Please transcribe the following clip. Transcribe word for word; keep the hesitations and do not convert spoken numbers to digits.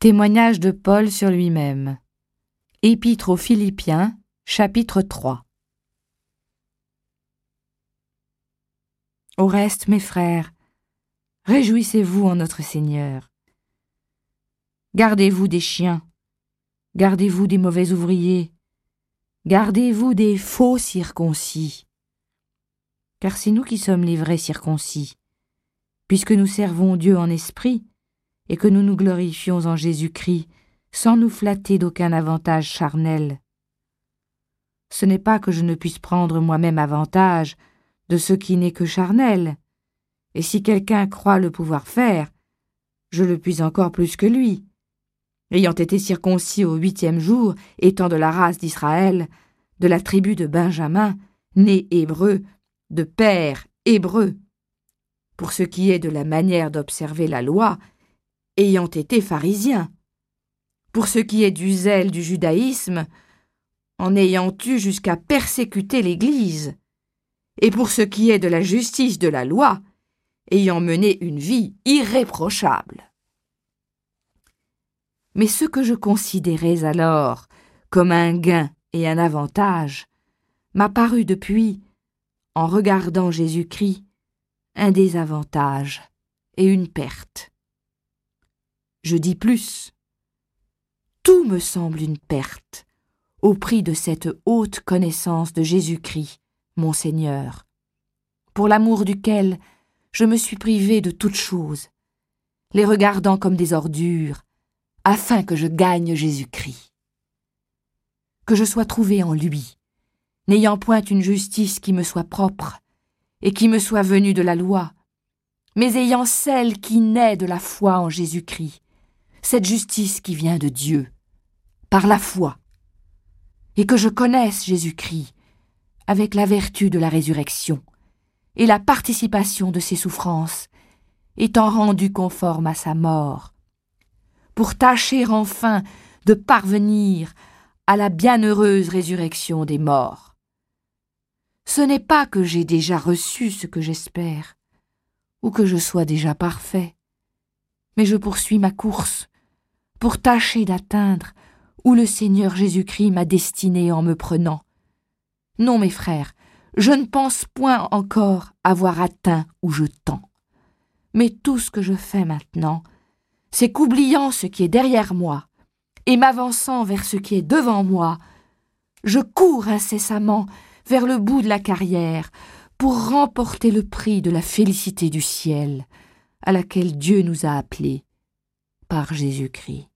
Témoignage de Paul sur lui-même. Épître aux Philippiens, chapitre trois. Au reste, mes frères, réjouissez-vous en notre Seigneur. Gardez-vous des chiens, gardez-vous des mauvais ouvriers, gardez-vous des faux circoncis. Car c'est nous qui sommes les vrais circoncis, puisque nous servons Dieu en esprit, et que nous nous glorifions en Jésus-Christ, sans nous flatter d'aucun avantage charnel. Ce n'est pas que je ne puisse prendre moi-même avantage de ce qui n'est que charnel, et si quelqu'un croit le pouvoir faire, je le puis encore plus que lui, ayant été circoncis au huitième jour, étant de la race d'Israël, de la tribu de Benjamin, né hébreu, de père hébreu. Pour ce qui est de la manière d'observer la loi, ayant été pharisien. Pour ce qui est du zèle du judaïsme, en ayant eu jusqu'à persécuter l'Église. Et pour ce qui est de la justice de la loi, ayant mené une vie irréprochable. Mais ce que je considérais alors comme un gain et un avantage m'a paru depuis, en regardant Jésus-Christ, un désavantage et une perte. Je dis plus, tout me semble une perte au prix de cette haute connaissance de Jésus-Christ, mon Seigneur, pour l'amour duquel je me suis privé de toutes choses, les regardant comme des ordures, afin que je gagne Jésus-Christ. Que je sois trouvé en lui, n'ayant point une justice qui me soit propre et qui me soit venue de la loi, mais ayant celle qui naît de la foi en Jésus-Christ, cette justice qui vient de Dieu, par la foi, et que je connaisse Jésus-Christ avec la vertu de la résurrection et la participation de ses souffrances, étant rendu conforme à sa mort, pour tâcher enfin de parvenir à la bienheureuse résurrection des morts. Ce n'est pas que j'ai déjà reçu ce que j'espère, ou que je sois déjà parfait, mais je poursuis ma course, pour tâcher d'atteindre où le Seigneur Jésus-Christ m'a destiné en me prenant. Non, mes frères, je ne pense point encore avoir atteint où je tends. Mais tout ce que je fais maintenant, c'est qu'oubliant ce qui est derrière moi et m'avançant vers ce qui est devant moi, je cours incessamment vers le bout de la carrière pour remporter le prix de la félicité du ciel à laquelle Dieu nous a appelés par Jésus-Christ.